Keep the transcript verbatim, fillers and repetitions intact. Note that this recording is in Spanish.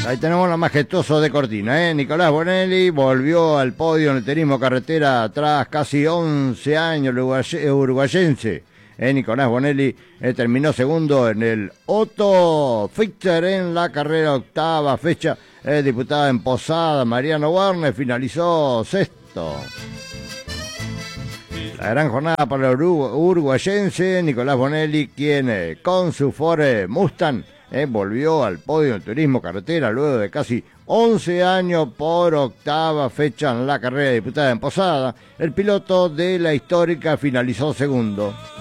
Ahí tenemos lo majestuoso de Cortina, ¿eh? Nicolás Bonelli volvió al podio en el turismo carretera tras casi once años, el uruguay- uruguayense. Eh, Nicolás Bonelli eh, terminó segundo en el Otto Fichter en la carrera octava fecha eh, disputada en Posada. Mariano Warner finalizó sexto. La gran jornada para el urugu- uruguayense Nicolás Bonelli, quien eh, con su Ford Mustang eh, volvió al podio del turismo carretera luego de casi once años por octava fecha en la carrera disputada en Posada. El piloto de la histórica finalizó segundo.